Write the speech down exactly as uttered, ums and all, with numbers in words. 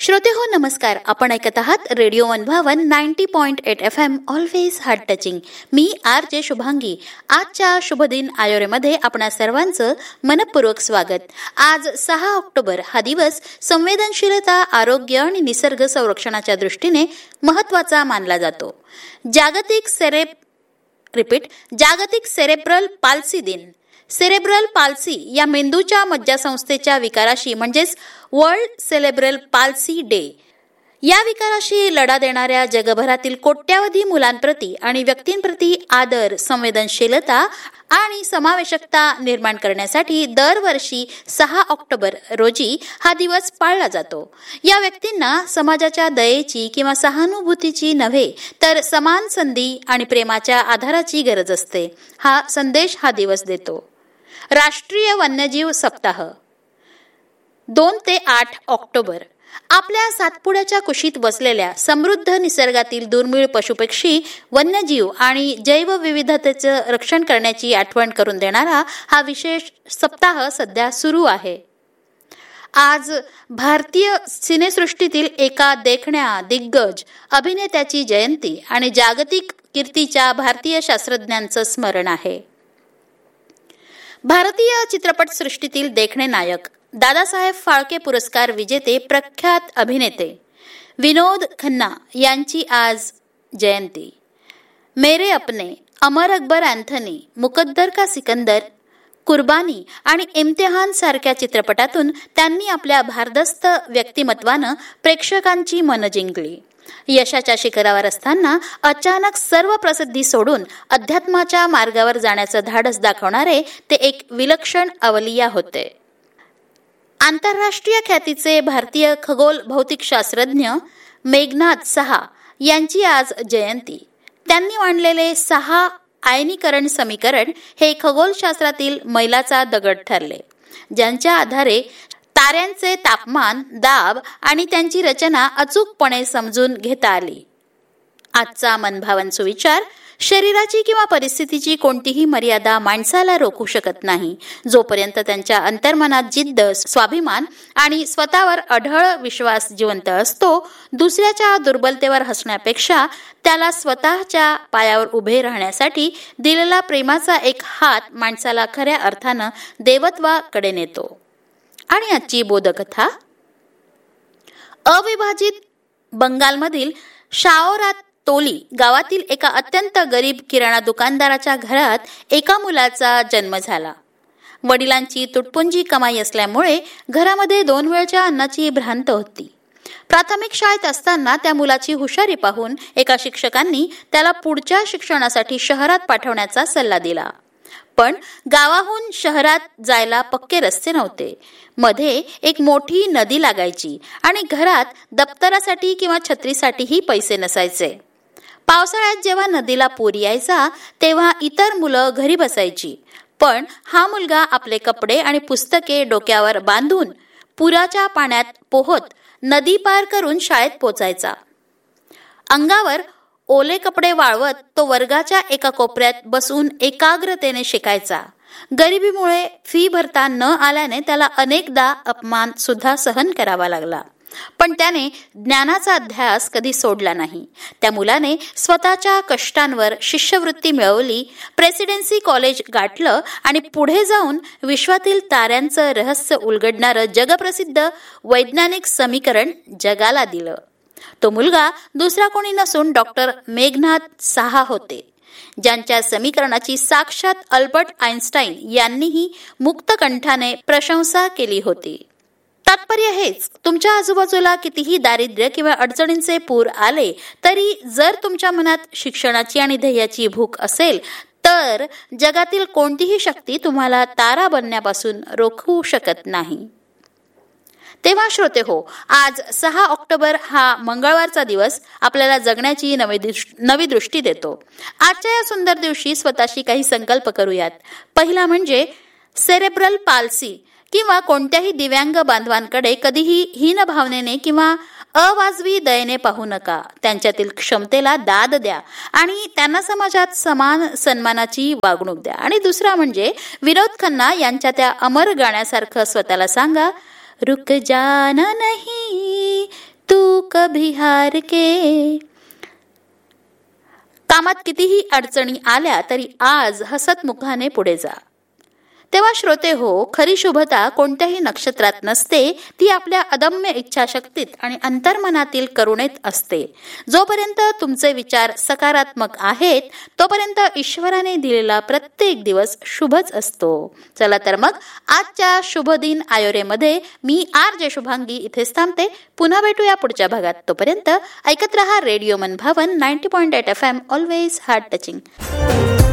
श्रोते हो नमस्कार. आपण ऐकत आहात रेडिओ वन भावन ninety point eight F am always heart touching. Me R J Shubhangi. आजच्या शुभदिन आयोरेमध्ये आपणा सर्वांचं मनपूर्वक स्वागत. आज सहा ऑक्टोबर हा दिवस संवेदनशीलता, आरोग्य आणि निसर्ग संरक्षणाच्या दृष्टीने महत्त्वाचा मानला जातो. जागतिक सेरेब रिपीट जागतिक सेरेब्रल पाल्सी दिन. सेरेब्रल पाल्सी या मेंदूच्या मज्जासंस्थेच्या विकाराशी म्हणजेच वर्ल्ड सेरेब्रल पाल्सी डे या विकाराशी लढा देणाऱ्या जगभरातील कोट्यावधी मुलांप्रती आणि व्यक्तींप्रती आदर, संवेदनशीलता आणि समावेशकता निर्माण करण्यासाठी दरवर्षी सहा ऑक्टोबर रोजी हा दिवस पाळला जातो. या व्यक्तींना समाजाच्या दयेची किंवा सहानुभूतीची नव्हे तर समान संधी आणि प्रेमाच्या आधाराची गरज असते. हा संदेश हा दिवस देतो. राष्ट्रीय वन्यजीव सप्ताह दोन ते आठ ऑक्टोबर. आपल्या सातपुड्याच्या कुशीत बसलेल्या समृद्ध निसर्गातील दुर्मिळ पशुपक्षी, वन्यजीव आणि जैवविविधतेचं रक्षण करण्याची आठवण करून देणारा हा विशेष सप्ताह सध्या सुरू आहे. आज भारतीय सिनेसृष्टीतील एका देखण्या दिग्गज अभिनेत्याची जयंती आणि जागतिक कीर्तीच्या भारतीय शास्त्रज्ञांचं स्मरण आहे. भारतीय चित्रपट सृष्टीतील देखणे नायक, दादासाहेब फाळके पुरस्कार विजेते प्रख्यात अभिनेते विनोद खन्ना यांची आज जयंती. मेरे अपने, अमर अकबर अँथनी, मुकद्दर का सिकंदर, कुर्बानी आणि इम्तिहान सारख्या चित्रपटातून त्यांनी आपल्या भारदस्त व्यक्तिमत्वानं प्रेक्षकांची मनं जिंकली. यशाच्या शिखरावर असताना अचानक सर्व प्रसिद्धी सोडून अध्यात्माच्या मार्गावर जाण्याचं धाडस दाखवणारे ते एक विलक्षण अवलिया होते. आंतरराष्ट्रीय ख्यातीचे भारतीय खगोल भौतिकशास्त्रज्ञ मेघनाथ साहा यांची आज जयंती. त्यांनी मांडलेले सहा आयनीकरण समीकरण हे खगोलशास्त्रातील मैलाचा दगड ठरले, ज्यांच्या आधारे ताऱ्यांचे तापमान, दाब आणि त्यांची रचना अचूकपणे समजून घेता आली. आजचा मनभावन सुविचार: शरीराची किंवा परिस्थितीची कोणतीही मर्यादा माणसाला रोखू शकत नाही. जोपर्यंत त्यांच्या अंतर्मनात जिद्द, स्वाभिमान आणि स्वतःवर अढळ विश्वास जिवंत असतो, दुसऱ्याच्या दुर्बलतेवर हसण्यापेक्षा त्याला स्वतःच्या पायावर उभे राहण्यासाठी दिलेला प्रेमाचा एक हात माणसाला खऱ्या अर्थानं देवत्वाकडे नेतो. आणि आजची बोधकथा: अविभाजित बंगालमधील शाओरात तोली गावातील एका अत्यंत गरीब किराणा दुकानदाराच्या घरात एका मुलाचा जन्म झाला. वडिलांची तुटपुंजी कमाई असल्यामुळे घरामध्ये दोन वेळच्या अन्नाची भ्रांत होती. प्राथमिक शाळेत असताना त्या मुलाची हुशारी पाहून एका शिक्षकांनी त्याला पुढच्या शिक्षणासाठी शहरात पाठवण्याचा सल्ला दिला. पण गावाहून शहरात जायला पक्के रस्ते नव्हते. मध्ये एक मोठी नदी लागायची आणि घरात दप्तरासाठी किंवा छत्रीसाठीही पैसे नसायचे. पावसाळ्यात जेव्हा नदीला पूर यायचा तेव्हा इतर मुलं घरी बसायची, पण हा मुलगा आपले कपडे आणि पुस्तके डोक्यावर बांधून पुराच्या पाण्यात पोहत नदी पार करून शाळेत पोचायचा. अंगावर ओले कपडे वाळवत तो वर्गाच्या एका कोपऱ्यात बसून एकाग्रतेने शिकायचा. गरिबीमुळे फी भरता न आल्याने त्याला अनेकदा अपमान सुद्धा सहन करावा लागला, पण त्याने ज्ञानाचा ध्यास कधी सोडला नाही. त्या मुलाने स्वतःच्या कष्टांवर शिष्यवृत्ती मिळवली, प्रेसिडेन्सी कॉलेज गाठलं आणि पुढे जाऊन विश्वातील ताऱ्यांचं रहस्य उलगडणारं जगप्रसिद्ध वैज्ञानिक समीकरण जगाला दिलं. तो मुलगा दुसरा कोणी नसून डॉक्टर मेघनाथ साहा होते, ज्यांच्या समीकरणाची साक्षात अल्बर्ट आइन्स्टाईन यांनीही मुक्तकंठाने प्रशंसा केली होती. तात्पर्य हेच: तुमच्या आजूबाजूला कितीही दारिद्र्य किंवा अडचणींचे पूर आले तरी जर तुमच्या मनात शिक्षणाची आणि ध्येयाची भूक असेल तर जगातील कोणतीही शक्ती तुम्हाला तारा बनण्यापासून रोखू शकत नाही. तेव्हा श्रोते हो, आज सहा ऑक्टोबर हा मंगळवारचा दिवस आपल्याला जगण्याची नवी नवी दृष्टी देतो. आजच्या या सुंदर दिवशी स्वतःशी काही संकल्प करूयात. पहिला म्हणजे सेरेब्रल पाल्सी किंवा कोणत्याही दिव्यांग बांधवांकडे कधीही हीन भावनेने किंवा अवाजवी दयेने पाहू नका. त्यांच्यातील क्षमतेला दाद द्या आणि त्यांना समाजात समान सन्मानाची वागणूक द्या. आणि दुसरा म्हणजे विनोद खन्ना यांच्या त्या अमर गाण्यासारखं स्वतःला सांगा: रुक जाना नहीं तू कभी हार के. कामात कितीही अडचणी आल्या तरी आज हसत मुखाने पुढे जा. तेव्हा श्रोते हो, खरी शुभता कोणत्याही नक्षत्रात नसते, ती आपल्या अदम्य इच्छाशक्तीत आणि अंतर्मनातील करुणेत असते. जोपर्यंत तुमचे विचार सकारात्मक आहेत तोपर्यंत ईश्वराने दिलेला प्रत्येक दिवस शुभच असतो. चला तर मग आजच्या शुभदिन आयोरेमध्ये मी आर जे शुभांगी इथेच थांबते. पुन्हा भेटूया पुढच्या भागात. तोपर्यंत ऐकत रहा रेडिओ मनभावन ninety point eight F M, always heart touching.